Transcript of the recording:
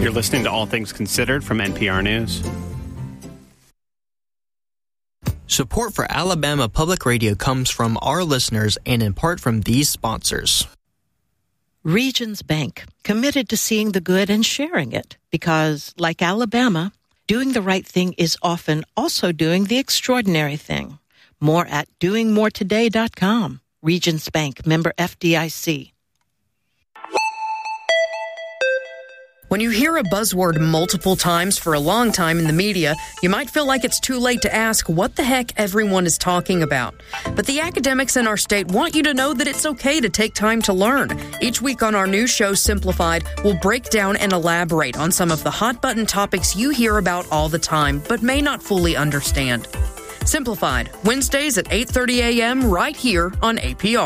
You're listening to All Things Considered from NPR News. Support for Alabama Public Radio comes from our listeners and in part from these sponsors. Regions Bank, committed to seeing the good and sharing it, because, like Alabama, doing the right thing is often also doing the extraordinary thing. More at doingmoretoday.com. Regions Bank, member FDIC. When you hear a buzzword multiple times for a long time in the media, you might feel like it's too late to ask what the heck everyone is talking about. But the academics in our state want you to know that it's okay to take time to learn. Each week on our new show, Simplified, we'll break down and elaborate on some of the hot-button topics you hear about all the time, but may not fully understand. Simplified, Wednesdays at 8:30 a.m. right here on APR.